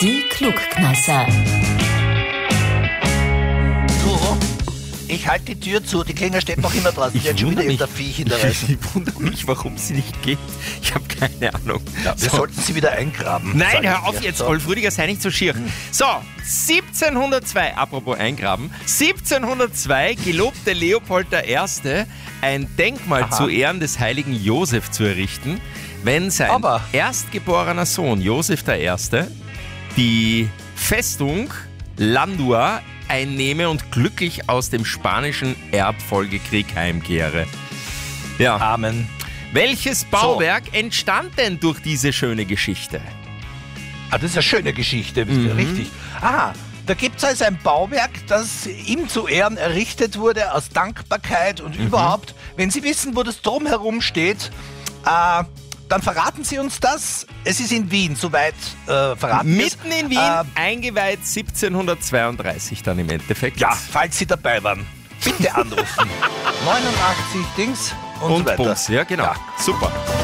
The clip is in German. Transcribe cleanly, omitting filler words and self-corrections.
Die Klugkneisser. Du, ich halte die Tür zu, die Klingel steht noch immer draußen. Die hat schon wieder irgendein Viech in der Reifen. Ich wundere mich, warum sie nicht geht. Ich habe keine Ahnung. Ja, wir sollten sie wieder eingraben. Nein, sag hör ich auf dir. jetzt, So. Rolf Rüdiger, sei nicht so schier. So, 1702, apropos eingraben, 1702 gelobte Leopold I., ein Denkmal zu Ehren des heiligen Josef zu errichten, wenn sein Aber- erstgeborener Sohn Josef I. die Festung Landua einnehme und glücklich aus dem spanischen Erbfolgekrieg heimkehre. Ja. Amen. Welches Bauwerk entstand denn durch diese schöne Geschichte? Ah, das ist eine schöne Geschichte, richtig. Da gibt es also ein Bauwerk, das ihm zu Ehren errichtet wurde, aus Dankbarkeit und überhaupt. Wenn Sie wissen, wo das drumherum steht, dann verraten Sie uns das. Es ist in Wien, soweit verraten wir es. Mitten in Wien, eingeweiht 1732 dann im Endeffekt. Ja, falls Sie dabei waren, bitte anrufen. 89 Dings und so Und weiter. Bums, ja genau. Ja. Super.